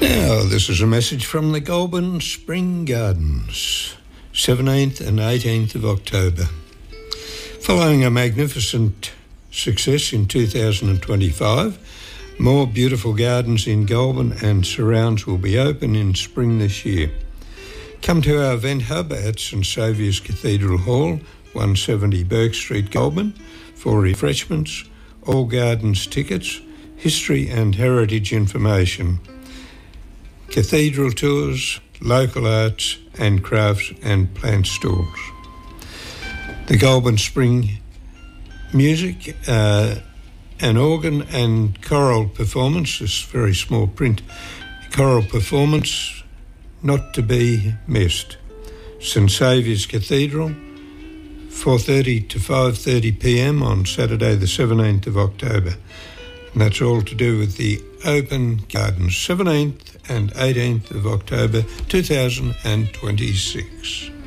Now, this is a message from the Goulburn Spring Gardens, 17th and 18th of October. Following a magnificent success in 2025, more beautiful gardens in Goulburn and surrounds will be open in spring this year. Come to our event hub at St Saviour's Cathedral Hall, 170 Burke Street, Goulburn, for refreshments, all gardens tickets, history and heritage information, cathedral tours, local arts and crafts and plant stalls. The Goulburn Spring music, an organ and choral performance, this very small print, choral performance not to be missed. St Saviour's Cathedral, 4:30 to 5:30pm on Saturday the 17th of October. And that's all to do with the Open Gardens, 17th and 18th of October 2026.